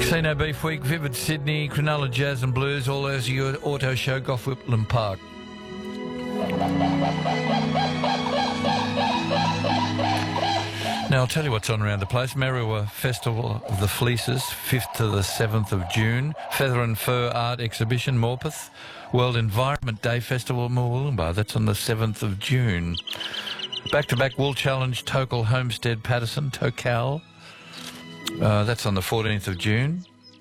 Casino Beef Week, Vivid Sydney, Cronulla Jazz and Blues, all as your auto show, Gough Whitlam Park. Now, I'll tell you what's on around the place. Merriwa Festival of the Fleeces, 5th to the 7th of June. Feather and Fur Art Exhibition, Morpeth. World Environment Day Festival, Murwillumbah. That's on the 7th of June. Back-to-back Wool Challenge, Tokal Homestead Patterson, Tokal. That's on the 14th of June.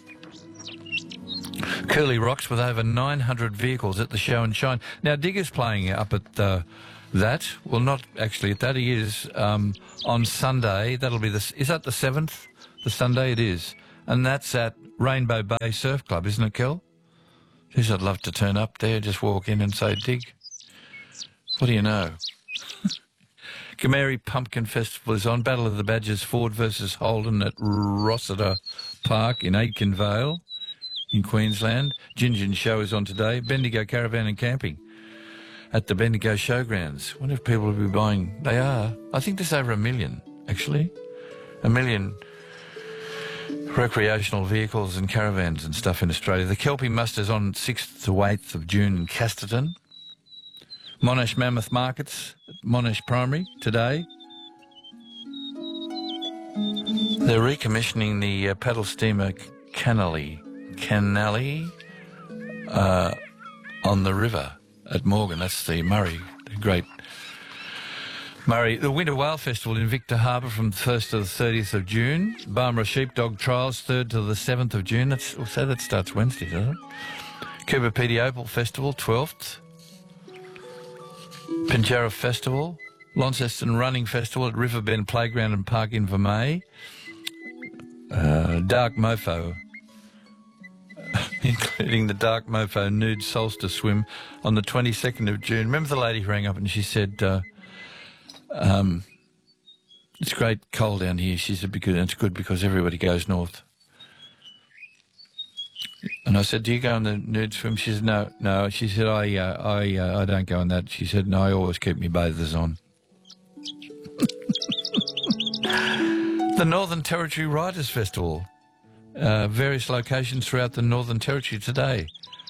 Curly Rocks with over 900 vehicles at the Show and Shine. Now, Digger's playing up at that. Well, not actually at that. He is on Sunday. That'll be is that the 7th? The Sunday it is. And that's at Rainbow Bay Surf Club, isn't it, Kel? Geez, I'd love to turn up there, just walk in and say, Dig, what do you know? Gameri Pumpkin Festival is on. Battle of the Badgers, Ford versus Holden at Rossiter Park in Aitken Vale in Queensland. Gingin Show is on today. Bendigo Caravan and Camping at the Bendigo Showgrounds. Wonder if people will be buying. They are. I think there's over 1 million, actually. 1 million recreational vehicles and caravans and stuff in Australia. The Kelpie Muster's on 6th to 8th of June in Casterton. Monash Mammoth Markets at Monash Primary today. They're recommissioning the paddle steamer Canally on the river at Morgan. That's the Murray, the great Murray. The Winter Whale Festival in Victor Harbour from the 1st to the 30th of June. Barmera Sheepdog Trials 3rd to the 7th of June. So that starts Wednesday, doesn't it? Cooper Pedy Opal Festival 12th. Pinjarra Festival, Launceston Running Festival at Riverbend Playground and Park in Vermey. Dark Mofo, including the Dark Mofo Nude Solstice Swim on the 22nd of June. Remember the lady who rang up and she said, it's great cold down here. She said, because it's good because everybody goes north. And I said, do you go on the nude swim? She said, no. She said, I don't go on that. She said, no, I always keep my bathers on. The Northern Territory Writers Festival. Various locations throughout the Northern Territory today.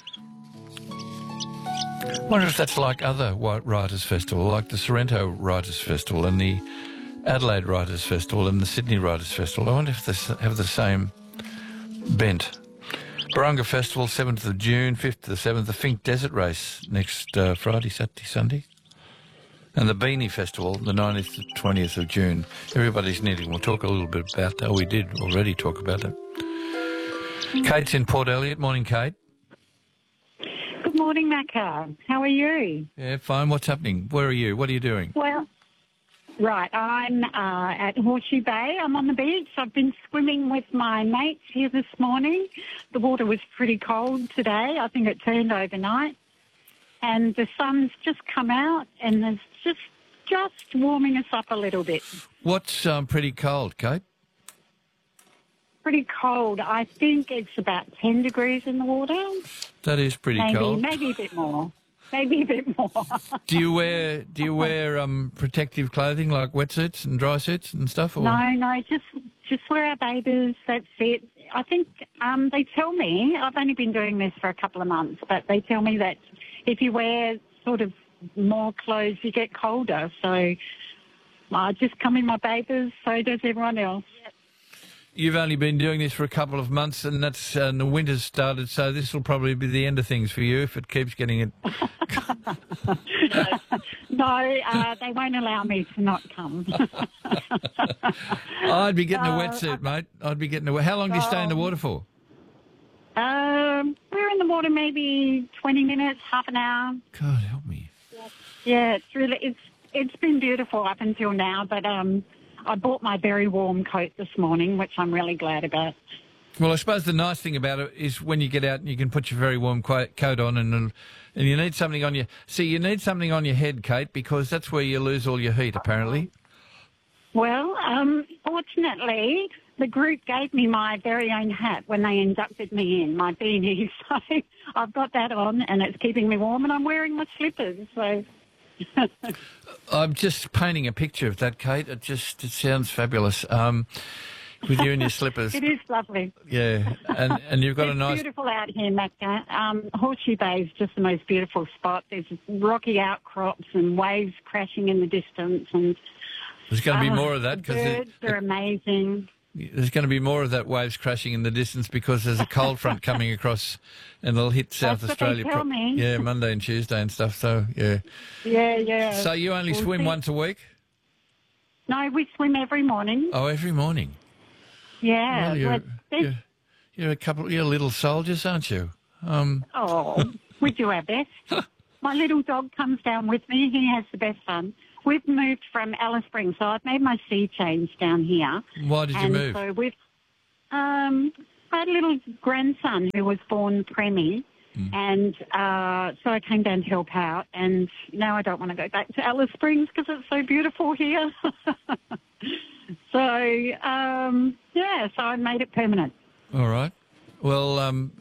I wonder if that's like other Writers Festival, like the Sorrento Writers Festival and the Adelaide Writers Festival and the Sydney Writers Festival. I wonder if they have the same bent. Barunga Festival, 7th of June, 5th to the 7th. The Fink Desert Race next Friday, Saturday, Sunday. And the Beanie Festival, the 19th to 20th of June. Everybody's knitting. We'll talk a little bit about that. We did already talk about that. Kate's in Port Elliot. Morning, Kate. Good morning, Macca. How are you? Yeah, fine. What's happening? Where are you? What are you doing? Well, right, I'm at Horseshoe Bay. I'm on the beach. I've been swimming with my mates here this morning. The water was pretty cold today. I think it turned overnight. And the sun's just come out and it's just warming us up a little bit. What's pretty cold, Kate? Pretty cold. I think it's about 10 degrees in the water. That is pretty cold. Maybe a bit more. Maybe a bit more. Do you wear protective clothing like wetsuits and dry suits and stuff? Or? No, just wear our bathers. That's it. I think they tell me, I've only been doing this for a couple of months, but they tell me that if you wear sort of more clothes, you get colder. So I just come in my bathers, so does everyone else. You've only been doing this for a couple of months, and that's the winter's started, so this will probably be the end of things for you if it keeps getting it. No, they won't allow me to not come. I'd be getting a wetsuit, mate. I'd be getting a. How long do you stay in the water for? We're in the water maybe 20 minutes, half an hour. God help me. Yeah, it's been beautiful up until now, but I bought my very warm coat this morning, which I'm really glad about. Well, I suppose the nice thing about it is when you get out and you can put your very warm coat on and you need something on your... See, you need something on your head, Kate, because that's where you lose all your heat, apparently. Well, fortunately, the group gave me my very own hat when they inducted me in, my beanie. So I've got that on and it's keeping me warm and I'm wearing my slippers, so... I'm just painting a picture of that, Kate. It sounds fabulous. with you in your slippers. It is lovely. Yeah, and you've got It's a nice... beautiful out here, Macca. Horseshoe Bay is just the most beautiful spot. There's rocky outcrops and waves crashing in the distance, and There's going to be more of that the because birds are amazing. there's going to be more of that waves crashing in the distance because there's a cold front coming across and it'll hit South That's what they Australia. tell me. Yeah, Monday and Tuesday and stuff. So, yeah. Yeah. So you only We'll swim see. once a week? No, we swim every morning. Oh, every morning. Yeah. Well, but you're little soldiers, aren't you? we do our best. My little dog comes down with me. He has the best fun. We've moved from Alice Springs, so I've made my sea change down here. Why did you move? So we've, I had a little grandson who was born preemie, and so I came down to help out, and now I don't want to go back to Alice Springs because it's so beautiful here. So I made it permanent. All right. Well,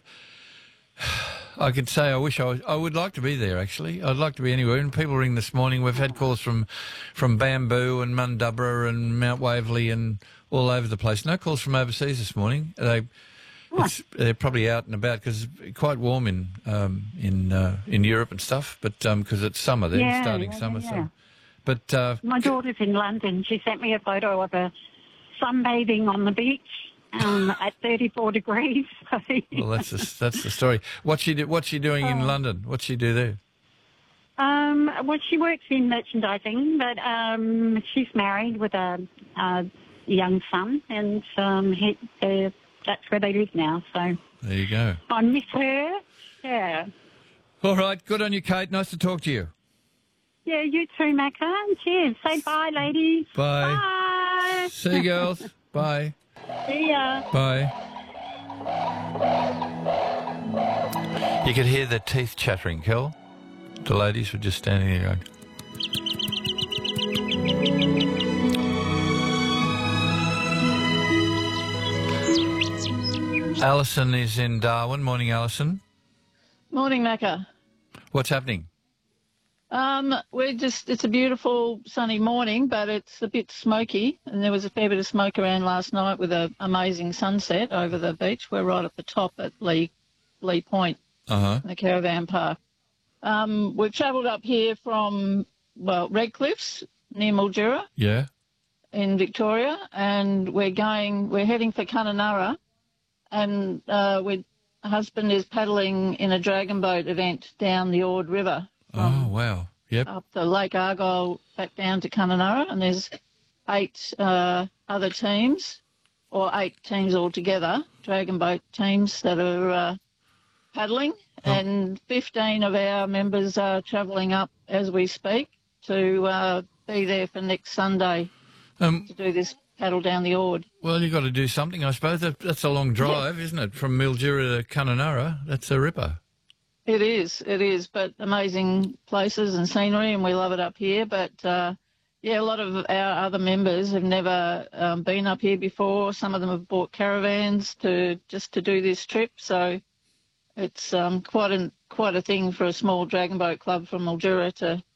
I could say I would like to be there, actually. I'd like to be anywhere. And people ring this morning. We've had calls from Bamboo and Mundubbera and Mount Waverley and all over the place. No calls from overseas this morning. They're probably out and about because it's quite warm in Europe and stuff, but because it's summer there, starting summer. Yeah. So. But my daughter's in London. She sent me a photo of her sunbathing on the beach at 34 degrees. Well, that's the story. What's she doing in London? What's she do there? Well, she works in merchandising, but she's married with a young son, and that's where they live now. So there you go. I miss her. Yeah. All right. Good on you, Kate. Nice to talk to you. Yeah, you too, Macca. Cheers. Say bye, ladies. Bye. Bye. See you, girls. Bye. See ya. Bye. You could hear their teeth chattering, Kel. The ladies were just standing there going... Alison is in Darwin. Morning, Alison. Morning, Macca. What's happening? It's a beautiful sunny morning, but it's a bit smoky, and there was a fair bit of smoke around last night with an amazing sunset over the beach. We're right at the top at Lee Point, the caravan park. We've travelled up here from, Redcliffs near Mildura. Yeah. In Victoria, and we're heading for Kununurra, and my husband is paddling in a dragon boat event down the Ord River. Oh, wow. Yep. Up the Lake Argyle back down to Kununurra, and there's 8 other teams, or 8 teams altogether, dragon boat teams that are paddling, and 15 of our members are travelling up as we speak to be there for next Sunday to do this paddle down the Ord. Well, you've got to do something, I suppose. That's a long drive, isn't it, from Mildura to Kununurra? That's a ripper. It is, but amazing places and scenery, and we love it up here. But, a lot of our other members have never been up here before. Some of them have bought caravans to do this trip, so it's quite a thing for a small dragon boat club from Mildura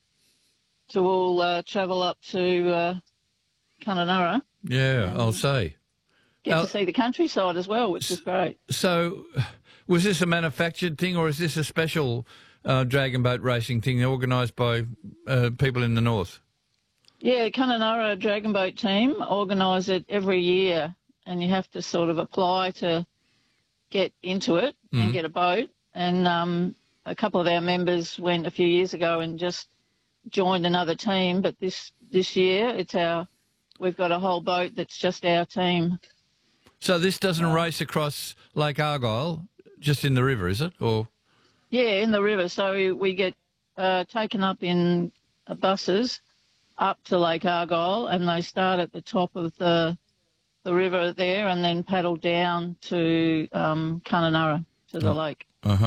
to all travel up to Kununurra. Yeah, I'll say. Get to see the countryside as well, which is great. So... was this a manufactured thing, or is this a special dragon boat racing thing organised by people in the north? Yeah, Kununurra Dragon Boat Team organise it every year, and you have to sort of apply to get into it and get a boat. And a couple of our members went a few years ago and just joined another team, but this year we've got a whole boat that's just our team. So this doesn't race across Lake Argyle? Just in the river, is it? Or yeah, in the river. So we get taken up in buses up to Lake Argyle, and they start at the top of the river there, and then paddle down to Kununurra to the lake. All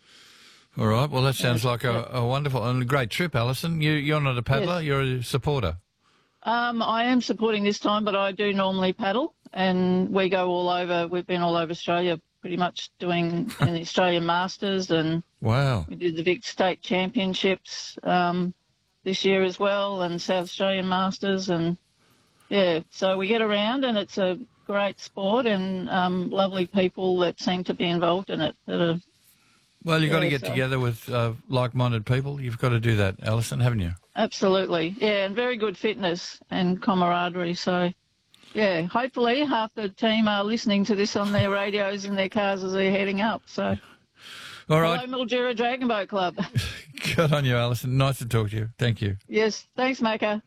right. Well, that sounds like a wonderful and a great trip, Alison. You're not a paddler. Yes. You're a supporter. I am supporting this time, but I do normally paddle, and we go all over. We've been all over Australia pretty much doing in the Australian Masters, and wow, we did the Vic State Championships this year as well, and South Australian Masters, and so we get around, and it's a great sport and lovely people that seem to be involved in it. Well, you've got to Yeah, get so- together with like-minded people. You've got to do that, Alison, haven't you? Absolutely, yeah, and very good fitness and camaraderie. So, yeah, hopefully half the team are listening to this on their radios in their cars as they're heading up. So, All right. hello, Mildura Dragon Boat Club. Good on you, Alison. Nice to talk to you. Thank you. Yes, thanks, Maka.